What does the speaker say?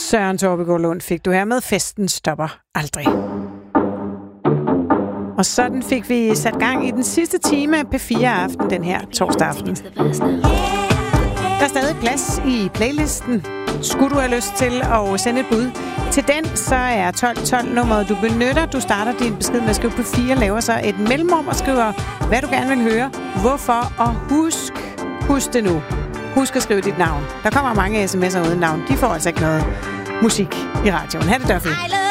Søren Torbegaard Lund fik du her med Festen stopper aldrig. Og sådan fik vi sat gang i den sidste time af P4 Aften den her torsdag aften. Der er stadig plads i playlisten. Skulle du have lyst til at sende et bud til den, så er 1212 nummeret, du benytter. Du starter din besked med at skrive P4, laver så et mellemrum og skriver, hvad du gerne vil høre, hvorfor, og husk det nu. Husk at skrive dit navn. Der kommer mange sms'er uden navn. De får altså ikke noget musik i radioen. Ha' det, Duffy.